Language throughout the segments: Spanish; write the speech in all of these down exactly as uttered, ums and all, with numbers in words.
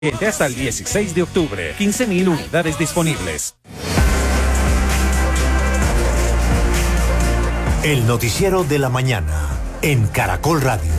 Hasta el dieciséis de octubre, quince mil unidades disponibles. El noticiero de la mañana en Caracol Radio.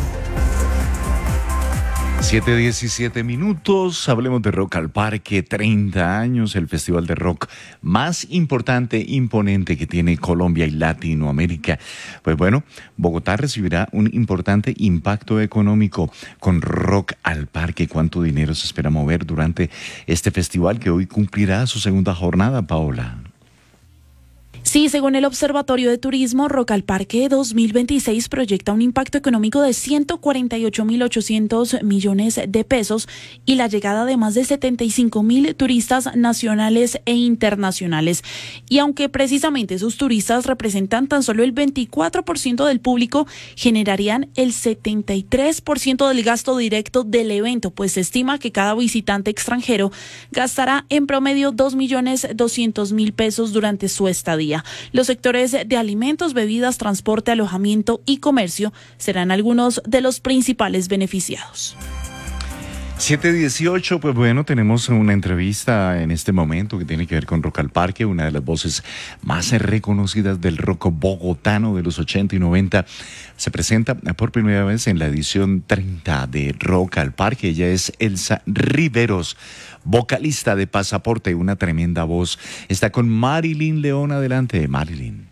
siete diecisiete minutos, hablemos de Rock al Parque, treinta años, el festival de rock más importante, imponente que tiene Colombia y Latinoamérica. Pues bueno, Bogotá recibirá un importante impacto económico con Rock al Parque. ¿Cuánto dinero se espera mover durante este festival que hoy cumplirá su segunda jornada, Paola? Sí, según el Observatorio de Turismo, Rock al Parque dos mil veintiséis proyecta un impacto económico de ciento cuarenta y ocho mil ochocientos millones de pesos y la llegada de más de setenta y cinco mil turistas nacionales e internacionales. Y aunque precisamente sus turistas representan tan solo el veinticuatro por ciento del público, generarían el setenta y tres por ciento del gasto directo del evento, pues se estima que cada visitante extranjero gastará en promedio dos millones doscientos mil pesos durante su estadía. Los sectores de alimentos, bebidas, transporte, alojamiento y comercio serán algunos de los principales beneficiados. siete dieciocho, pues bueno, tenemos una entrevista en este momento que tiene que ver con Rock al Parque, una de las voces más reconocidas del rock bogotano de los ochenta y noventa. Se presenta por primera vez en la edición treinta de Rock al Parque. Ella es Elsa Riveros, vocalista de Pasaporte, una tremenda voz. Está con Marilyn León. Adelante, Marilyn.